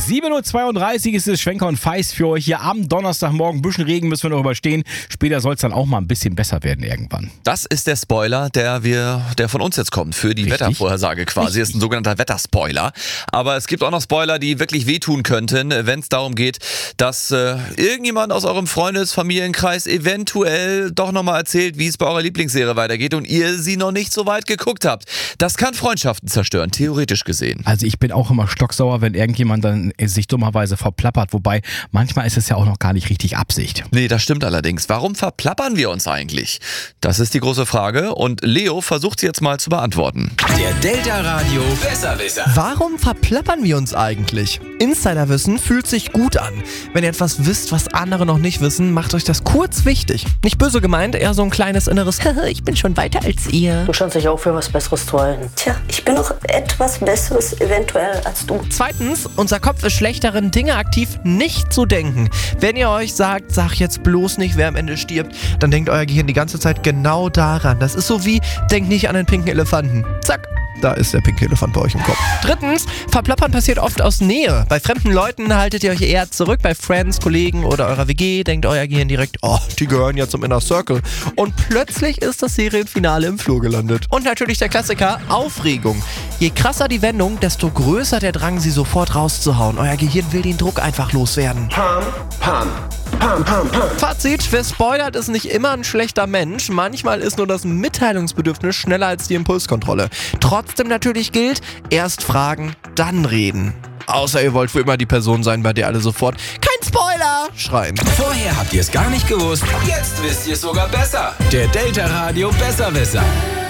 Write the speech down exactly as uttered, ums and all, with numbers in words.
sieben Uhr zweiunddreißig ist es, Schwenker und Feist für euch hier am Donnerstagmorgen. Ein bisschen Regen müssen wir noch überstehen. Später soll es dann auch mal ein bisschen besser werden irgendwann. Das ist der Spoiler, der wir, der von uns jetzt kommt für die Richtig. Wettervorhersage quasi. Richtig. Ist ein sogenannter Wetterspoiler. Aber es gibt auch noch Spoiler, die wirklich wehtun könnten, wenn es darum geht, dass äh, irgendjemand aus eurem Freundes-, Familienkreis eventuell doch nochmal erzählt, wie es bei eurer Lieblingsserie weitergeht und ihr sie noch nicht so weit geguckt habt. Das kann Freundschaften zerstören, theoretisch gesehen. Also ich bin auch immer stocksauer, wenn irgendjemand dann sich dummerweise verplappert. Wobei, manchmal ist es ja auch noch gar nicht richtig Absicht. Nee, das stimmt allerdings. Warum verplappern wir uns eigentlich? Das ist die große Frage und Leo versucht sie jetzt mal zu beantworten. Der Delta Radio Besserwisser. Warum verplappern wir uns eigentlich? Insiderwissen fühlt sich gut an. Wenn ihr etwas wisst, was andere noch nicht wissen, macht euch das kurz wichtig. Nicht böse gemeint, eher so ein kleines inneres ich bin schon weiter als ihr. Du scheinst dich auch für was Besseres zu halten. Tja, ich bin noch etwas Besseres eventuell als du. Zweitens, unser Kopf ist schlecht darin, Dinge aktiv nicht zu denken. Wenn ihr euch sagt, sag jetzt bloß nicht, wer am Ende stirbt, dann denkt euer Gehirn die ganze Zeit genau daran. Das ist so wie, denkt nicht an den pinken Elefanten. Zack. Da ist der pinke Elefant bei euch im Kopf. Drittens, Verplappern passiert oft aus Nähe. Bei fremden Leuten haltet ihr euch eher zurück. Bei Friends, Kollegen oder eurer W G denkt euer Gehirn direkt, oh, die gehören ja zum Inner Circle. Und plötzlich ist das Serienfinale im Flur gelandet. Und natürlich der Klassiker, Aufregung. Je krasser die Wendung, desto größer der Drang, sie sofort rauszuhauen. Euer Gehirn will den Druck einfach loswerden. Pam, pam. Pam, pam, pam. Fazit, wer spoilert, ist nicht immer ein schlechter Mensch. Manchmal ist nur das Mitteilungsbedürfnis schneller als die Impulskontrolle. Trotzdem natürlich gilt, erst fragen, dann reden. Außer ihr wollt für immer die Person sein, bei der alle sofort kein Spoiler schreien. Vorher habt ihr es gar nicht gewusst. Jetzt wisst ihr es sogar besser. Der Delta Radio Besserwisser.